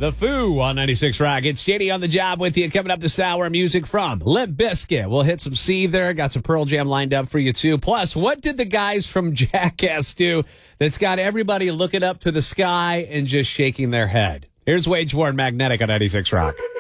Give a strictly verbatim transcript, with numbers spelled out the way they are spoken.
The Foo on ninety-six Rock. It's J D on the job with you. Coming up this hour, music from Limp Bizkit. We'll hit some Seether there. Got some Pearl Jam lined up for you, too. Plus, what did the guys from Jackass do that's got everybody looking up to the sky and just shaking their head? Here's Wage War and Magnetic on ninety-six Rock.